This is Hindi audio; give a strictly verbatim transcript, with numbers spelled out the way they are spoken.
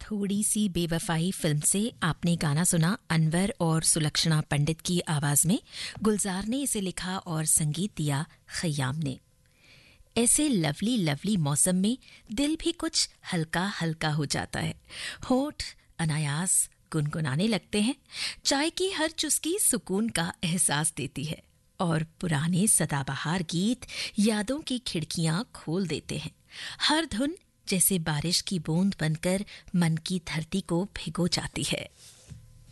थोड़ी सी बेवफाई फिल्म से आपने गाना सुना अनवर और सुलक्षणा पंडित की आवाज में। गुलजार ने इसे लिखा और संगीत दिया खयाम ने। ऐसे लवली लवली मौसम में दिल भी कुछ हल्का हल्का हो जाता है, होठ अनायास गुनगुनाने लगते हैं। चाय की हर चुस्की सुकून का एहसास देती है और पुराने सदाबहार गीत यादों की खिड़कियां खोल देते हैं। हर धुन जैसे बारिश की बूंद बनकर मन की धरती को भिगो जाती है।